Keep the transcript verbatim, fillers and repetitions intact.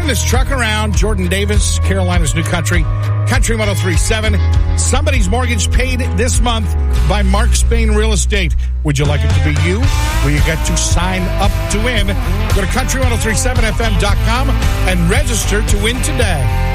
this truck around. Jordan Davis, Carolina's New Country, Country one oh three point seven. Somebody's mortgage paid this month by Mark Spain Real Estate. Would you like it to be you? Well, you get to sign up to win. Go to country ten thirty-seven f m dot com and register to win today.